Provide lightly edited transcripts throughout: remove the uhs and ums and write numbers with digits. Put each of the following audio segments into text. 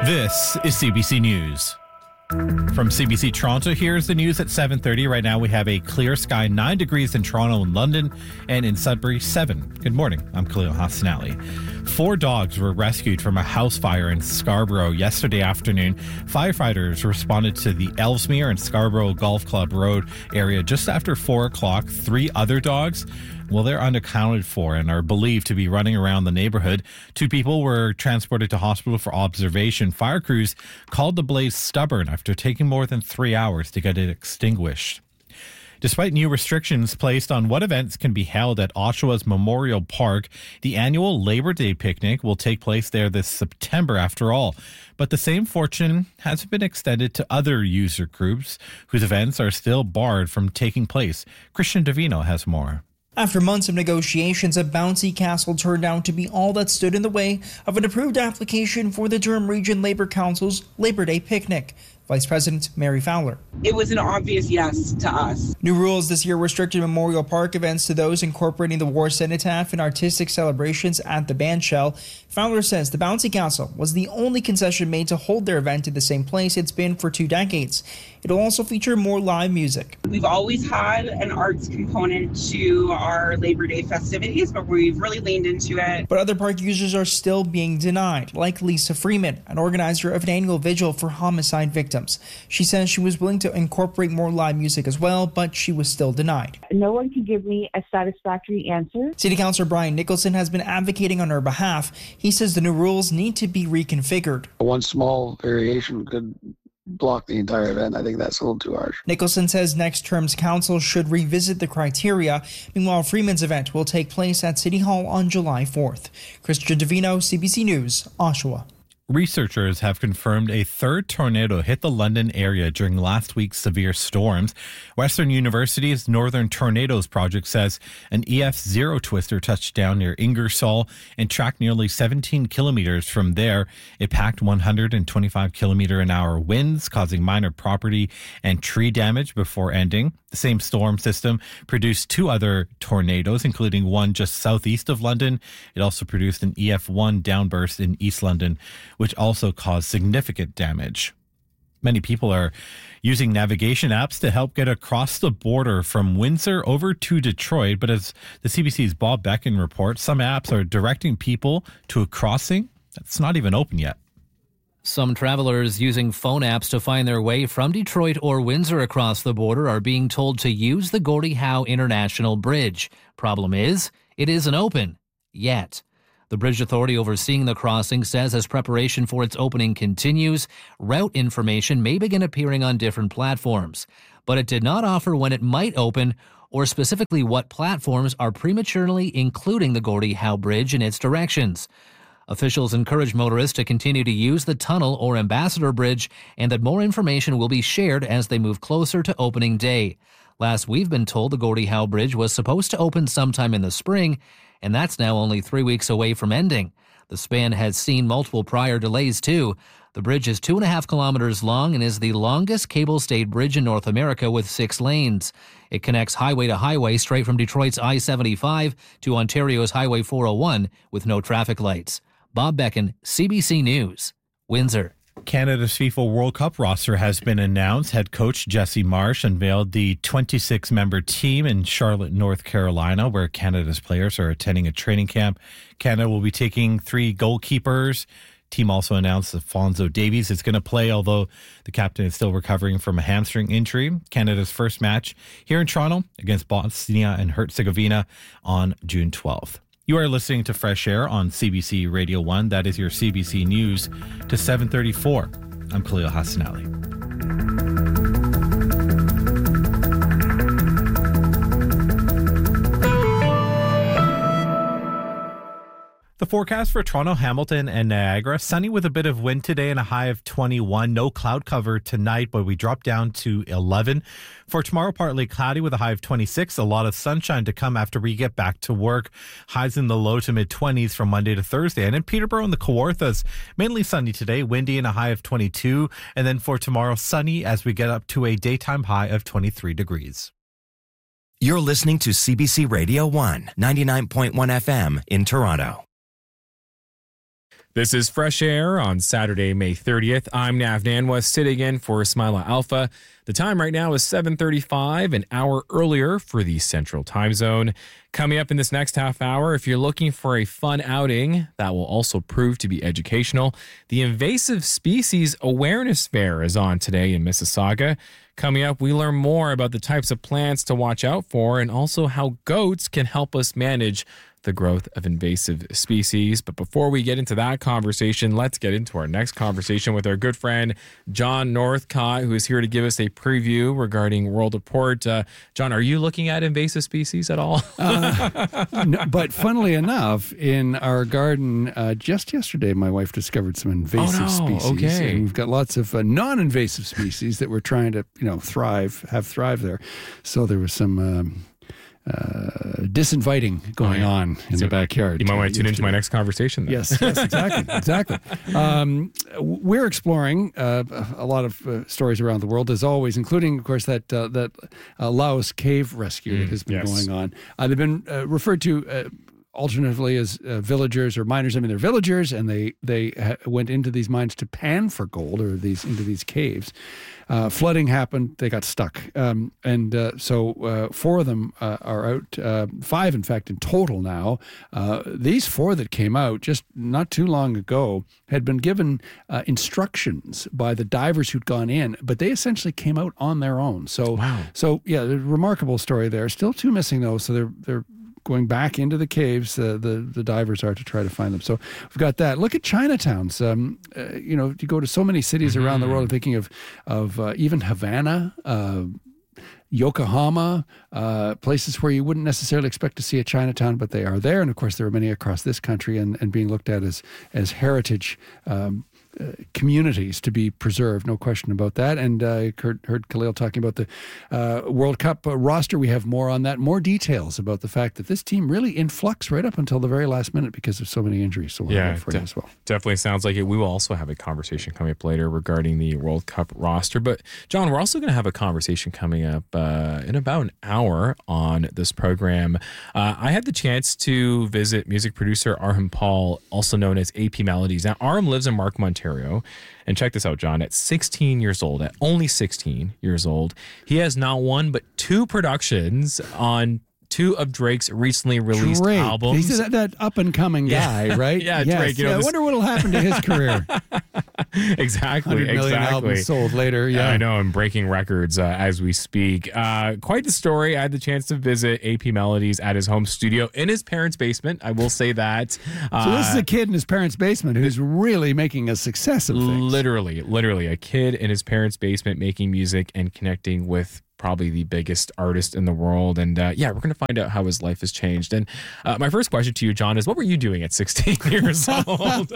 This is CBC News. From CBC Toronto, here's the news at 7:30. Right now we have a clear sky, 9 degrees in Toronto and London, and in Sudbury, 7. Good morning. I'm Khalil Hassanali. 4 dogs were rescued from a house fire in Scarborough yesterday afternoon. Firefighters responded to the Ellesmere and Scarborough Golf Club Road area just after 4 o'clock. 3 other dogs, well, they're unaccounted for and are believed to be running around the neighborhood. 2 people were transported to hospital for observation. Fire crews called the blaze stubborn after taking more than 3 hours to get it extinguished. Despite new restrictions placed on what events can be held at Oshawa's Memorial Park, the annual Labor Day picnic will take place there this September after all. But the same fortune hasn't been extended to other user groups whose events are still barred from taking place. Christian Davino has more. After months of negotiations, a bouncy castle turned out to be all that stood in the way of an approved application for the Durham Region Labour Council's Labor Day picnic. Vice President Mary Fowler. It was an obvious yes to us. New rules this year restricted Memorial Park events to those incorporating the war cenotaph and artistic celebrations at the bandshell. Fowler says the bouncy castle was the only concession made to hold their event in the same place it's been for 2 decades. It'll also feature more live music. We've always had an arts component to our Labor Day festivities, but we've really leaned into it. But other park users are still being denied, like Lisa Freeman, an organizer of an annual vigil for homicide victims. She says she was willing to incorporate more live music as well, but she was still denied. No one can give me a satisfactory answer. City Councillor Brian Nicholson has been advocating on her behalf. He says the new rules need to be reconfigured. One small variation could block the entire event. I think that's a little too harsh. Nicholson says next term's council should revisit the criteria. Meanwhile, Freeman's event will take place at City Hall on July 4th. Christian Davino, CBC News, Oshawa. Researchers have confirmed a 3rd tornado hit the London area during last week's severe storms. Western University's Northern Tornadoes Project says an EF0 twister touched down near Ingersoll and tracked nearly 17 kilometers from there. It packed 125-kilometer-an-hour winds, causing minor property and tree damage before ending. The same storm system produced 2 other tornadoes, including one just southeast of London. It also produced an EF1 downburst in East London, which also caused significant damage. Many people are using navigation apps to help get across the border from Windsor over to Detroit. But as the CBC's Bob Beckin reports, some apps are directing people to a crossing that's not even open yet. Some travelers using phone apps to find their way from Detroit or Windsor across the border are being told to use the Gordie Howe International Bridge. Problem is, it isn't open yet. The bridge authority overseeing the crossing says as preparation for its opening continues, route information may begin appearing on different platforms. But it did not offer when it might open or specifically what platforms are prematurely including the Gordie Howe Bridge in its directions. Officials encourage motorists to continue to use the tunnel or Ambassador Bridge and that more information will be shared as they move closer to opening day. Last we've been told the Gordie Howe Bridge was supposed to open sometime in the spring, and that's now only 3 weeks away from ending. The span has seen multiple prior delays too. The bridge is 2.5 kilometers long and is the longest cable-stayed bridge in North America with 6 lanes. It connects highway to highway straight from Detroit's I-75 to Ontario's Highway 401 with no traffic lights. Bob Beckin, CBC News, Windsor. Canada's FIFA World Cup roster has been announced. Head coach Jesse Marsh unveiled the 26-member team in Charlotte, North Carolina, where Canada's players are attending a training camp. Canada will be taking 3 goalkeepers. Team also announced Alphonso Davies is going to play, although the captain is still recovering from a hamstring injury. Canada's first match here in Toronto against Bosnia and Herzegovina on June 12th. You are listening to Fresh Air on CBC Radio 1. That is your CBC News to 7:34. I'm Khalil Hassanali. The forecast for Toronto, Hamilton, and Niagara, sunny with a bit of wind today and a high of 21. No cloud cover tonight, but we drop down to 11. For tomorrow, partly cloudy with a high of 26. A lot of sunshine to come after we get back to work. Highs in the low to mid-20s from Monday to Thursday. And in Peterborough and the Kawarthas, mainly sunny today, windy and a high of 22. And then for tomorrow, sunny as we get up to a daytime high of 23 degrees. You're listening to CBC Radio 1, 99.1 FM in Toronto. This is Fresh Air on Saturday, May 30th. I'm Nav Nanwa, sitting in for Ismaila Alpha. The time right now is 7:35, an hour earlier for the Central Time Zone. Coming up in this next half hour, if you're looking for a fun outing that will also prove to be educational, the Invasive Species Awareness Fair is on today in Mississauga. Coming up, we learn more about the types of plants to watch out for and also how goats can help us manage the growth of invasive species. But before we get into that conversation, let's get into our next conversation with our good friend, John Northcott, who is here to give us a preview regarding World Report. John, are you looking at invasive species at all? No, but funnily enough, in our garden just yesterday, my wife discovered some invasive species. Okay. And we've got lots of non-invasive species that we're trying to, thrive there. So there was some disinviting going on in the backyard. You might want to tune into my next conversation then. Yes, exactly. We're exploring a lot of stories around the world, as always, including, of course, that Laos cave rescue that has been going on. They've been referred to alternatively as villagers or miners. I mean, they're villagers, and they went into these mines to pan for gold, or into these caves. Flooding happened. They got stuck. So 4 of them are out. 5, in fact, in total now. These 4 that came out just not too long ago had been given instructions by the divers who'd gone in, but they essentially came out on their own. So, yeah, a remarkable story there. Still 2 missing, though, so they're going back into the caves, the divers are, to try to find them. So we've got that. Look at Chinatowns. You go to so many cities around the world. I'm thinking of even Havana, Yokohama, places where you wouldn't necessarily expect to see a Chinatown, but they are there. And of course, there are many across this country and being looked at as heritage communities to be preserved, no question about that. And I heard Khalil talking about the World Cup roster. We have more on that, more details about the fact that this team really in flux right up until the very last minute because of so many injuries. So we'll have that for you as well. Definitely sounds like it. We will also have a conversation coming up later regarding the World Cup roster. But John, we're also going to have a conversation coming up in about an hour on this program. I had the chance to visit music producer Arham Paul, also known as AP Melodies. Now, Arham lives in Markham, Ontario. And check this out, John. At 16 years old, at only 16 years old, he has not 1 but 2 productions on 2 of Drake's recently released albums. He's that up-and-coming guy, right? Yeah, yes. Drake. I wonder what will happen to his career. Exactly. 100 million albums sold later. Yeah, I know. And breaking records as we speak. Quite the story. I had the chance to visit AP Melodies at his home studio in his parents' basement. I will say that. So this is a kid in his parents' basement who's really making a success of things. Literally a kid in his parents' basement making music and connecting with probably the biggest artist in the world. And we're going to find out how his life has changed. And my first question to you, John, is what were you doing at 16 years old?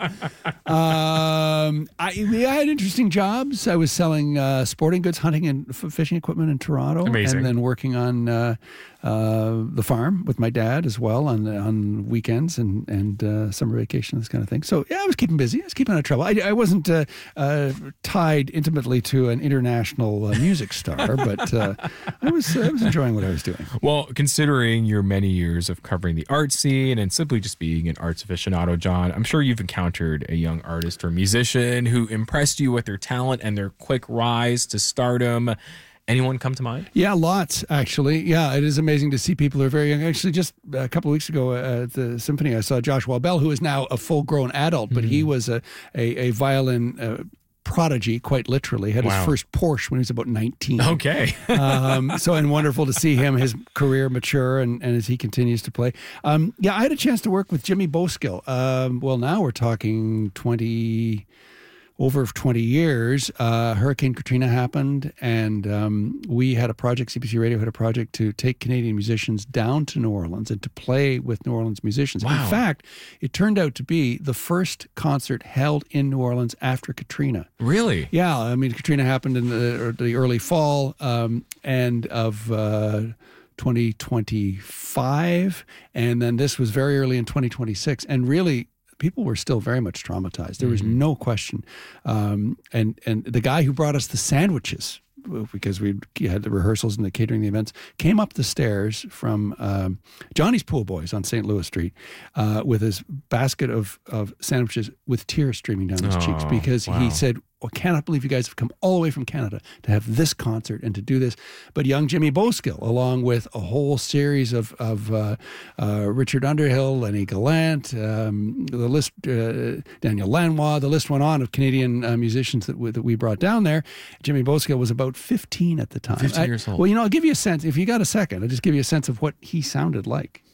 I had interesting jobs. I was selling sporting goods, hunting and fishing equipment in Toronto. Amazing. And then working on the farm with my dad as well on weekends and summer vacation, this kind of thing. So, yeah, I was keeping busy. I was keeping out of trouble. I wasn't tied intimately to an international music star, but I was enjoying what I was doing. Well, considering your many years of covering the art scene and simply just being an arts aficionado, John, I'm sure you've encountered a young artist or musician who impressed you with their talent and their quick rise to stardom. Anyone come to mind? Yeah, lots, actually. Yeah, it is amazing to see people who are very young. Actually, just a couple of weeks ago at the Symphony, I saw Joshua Bell, who is now a full-grown adult, but he was a violin prodigy, quite literally. Had his first Porsche when he was about 19. Okay. And wonderful to see his career mature and as he continues to play. I had a chance to work with Jimmy Boskill. Now we're talking over 20 years. Hurricane Katrina happened, and we had a project, CBC Radio had a project to take Canadian musicians down to New Orleans and to play with New Orleans musicians. Wow. In fact, it turned out to be the first concert held in New Orleans after Katrina. Really? Yeah, I mean, Katrina happened in the early fall and of 2025, and then this was very early in 2026, and really people were still very much traumatized. There was no question. And the guy who brought us the sandwiches because we had the rehearsals and the catering the events, came up the stairs from Johnny's Pool Boys on St. Louis Street with his basket of sandwiches with tears streaming down his cheeks because he said, I cannot believe you guys have come all the way from Canada to have this concert and to do this. But young Jimmy Boskill, along with a whole series of Richard Underhill, Lenny Gallant, the list, Daniel Lanois, the list went on of Canadian musicians that we brought down there. Jimmy Boskill was about 15 at the time. 15 years old. Well, I'll give you a sense. If you got a second, I'll just give you a sense of what he sounded like.